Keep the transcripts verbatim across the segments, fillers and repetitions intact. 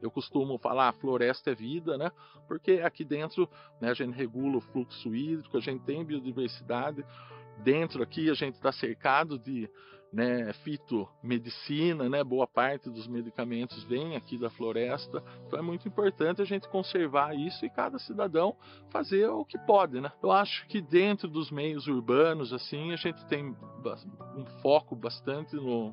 eu costumo falar, floresta é vida, né? Porque aqui dentro, né, a gente regula o fluxo hídrico, a gente tem biodiversidade. Dentro aqui a gente está cercado de, né, fitomedicina, né? Boa parte dos medicamentos vem aqui da floresta. Então é muito importante a gente conservar isso e cada cidadão fazer o que pode, né? Eu acho que dentro dos meios urbanos, assim, a gente tem um foco bastante no,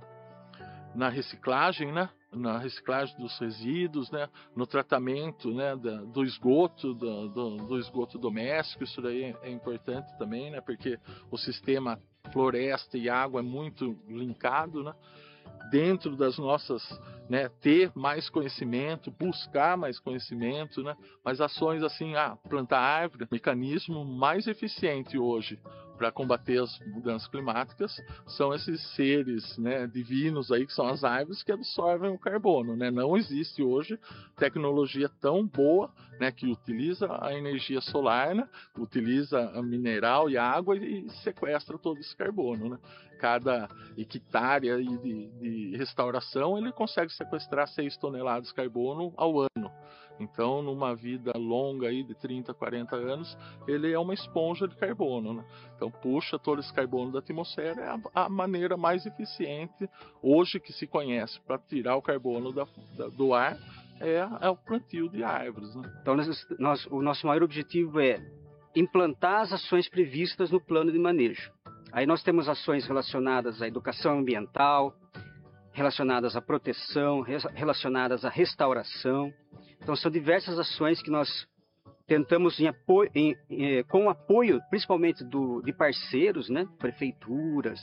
na reciclagem, né? Na reciclagem dos resíduos, né? No tratamento, né? Da, do esgoto, do, do, do esgoto doméstico. Isso daí é, é importante também, né? Porque o sistema floresta e água é muito linkado, né? Dentro das nossas, né, ter mais conhecimento, buscar mais conhecimento, né, mas ações assim, ah, plantar árvore, mecanismo mais eficiente hoje para combater as mudanças climáticas são esses seres, né, divinos aí que são as árvores que absorvem o carbono, né? Não existe hoje tecnologia tão boa, né, que utiliza a energia solar, né, utiliza a mineral e a água e sequestra todo esse carbono, né? Cada hectare aí de, de restauração ele consegue sequestrar seis toneladas de carbono ao ano. Então, numa vida longa aí de trinta, quarenta anos, ele é uma esponja de carbono, né? Então, puxa todo esse carbono da atmosfera, é a, a maneira mais eficiente hoje que se conhece para tirar o carbono da, da, do ar é, é o plantio de árvores, né? Então, nós, nós, o nosso maior objetivo é implantar as ações previstas no plano de manejo. Aí nós temos ações relacionadas à educação ambiental, relacionadas à proteção, relacionadas à restauração. Então são diversas ações que nós tentamos em apoio, em, em, com o apoio principalmente do, de parceiros, né? Prefeituras,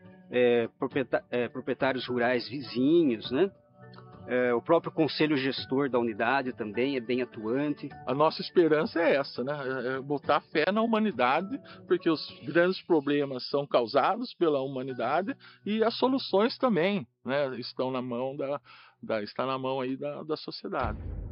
é, é, proprietários rurais vizinhos, né? É, o próprio conselho gestor da unidade também é bem atuante. A nossa esperança é essa, né? É botar fé na humanidade, porque os grandes problemas são causados pela humanidade e as soluções também, né, estão na mão da, da está na mão aí da, da sociedade.